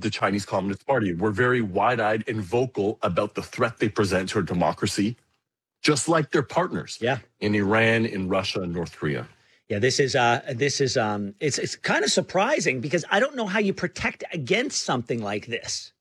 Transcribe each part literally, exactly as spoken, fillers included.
the Chinese Communist Party. We're very wide-eyed and vocal about the threat they present to our democracy, just like their partners yeah. in Iran, in Russia, and North Korea. Yeah, this is uh, this is um, it's it's kind of surprising because I don't know how you protect against something like this.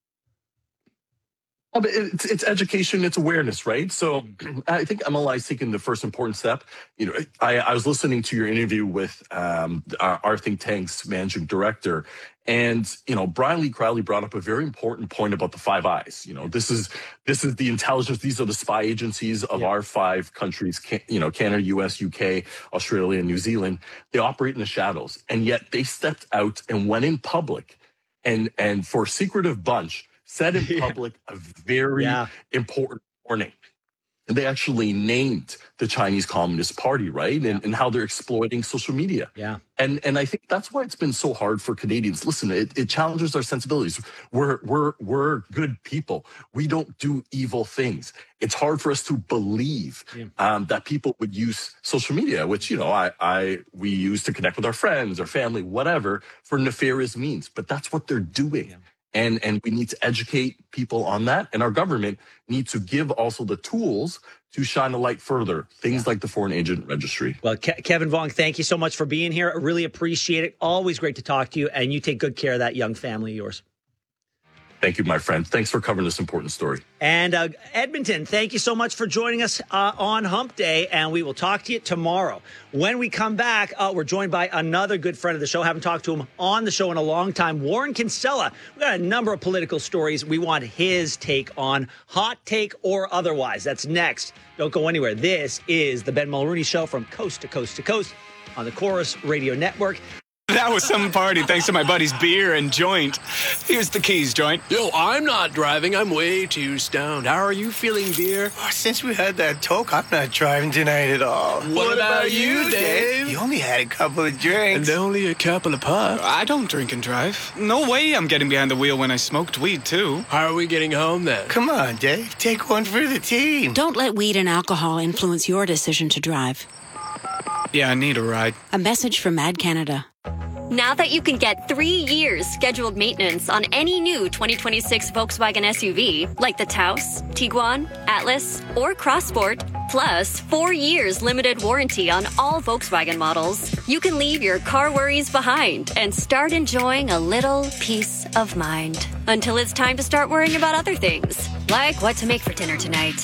Well, but it's, it's education, it's awareness, right? So I think M L I is taking the first important step. You know, I, I was listening to your interview with um, our, our think tank's managing director, and you know, Brian Lee Crowley brought up a very important point about the Five Eyes. You know, this is this is the intelligence; these are the spy agencies of yeah. our five countries. You know, Canada, U S, U K, Australia, and New Zealand. They operate in the shadows, and yet they stepped out and went in public, and and for a secretive bunch. Said in public yeah. a very yeah. important warning. And they actually named the Chinese Communist Party, right? Yeah. And, and how they're exploiting social media. Yeah. And and I think that's why it's been so hard for Canadians. Listen, it, it challenges our sensibilities. We're we're we're good people. We don't do evil things. It's hard for us to believe yeah. um, that people would use social media, which you know I I we use to connect with our friends, our family, whatever, for nefarious means. But that's what they're doing. Yeah. And and we need to educate people on that. And our government needs to give also the tools to shine a light further. Things yeah. like the Foreign Agent Registry. Well, Ke- Kevin Vuong, thank you so much for being here. I really appreciate it. Always great to talk to you. And you take good care of that young family of yours. Thank you, my friend. Thanks for covering this important story. And uh, Edmonton, thank you so much for joining us uh, on Hump Day, and we will talk to you tomorrow. When we come back, uh, we're joined by another good friend of the show. Haven't talked to him on the show in a long time, Warren Kinsella. We've got a number of political stories we want his take on, hot take or otherwise. That's next. Don't go anywhere. This is the Ben Mulrooney Show from coast to coast to coast on the Chorus Radio Network. That was some party thanks to my buddy's beer and joint. Here's the keys, joint. Yo, I'm not driving. I'm way too stoned. How are you feeling, dear? Oh, since we had that talk, I'm not driving tonight at all. What, what about, about you, Dave? You only had a couple of drinks. And only a couple of puffs. I don't drink and drive. No way I'm getting behind the wheel when I smoked weed, too. How are we getting home, then? Come on, Dave. Take one for the team. Don't let weed and alcohol influence your decision to drive. Yeah, I need a ride. A message from Mad Canada. Now that you can get three years scheduled maintenance on any new twenty twenty-six Volkswagen S U V, like the Taos, Tiguan, Atlas, or Crossport, plus four years limited warranty on all Volkswagen models, you can leave your car worries behind and start enjoying a little peace of mind. Until it's time to start worrying about other things, like what to make for dinner tonight.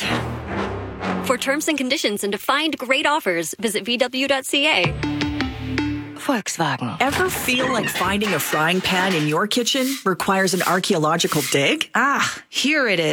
For terms and conditions and to find great offers, visit V W dot C A. Volkswagen. Ever feel like finding a frying pan in your kitchen requires an archaeological dig? Ah, here it is.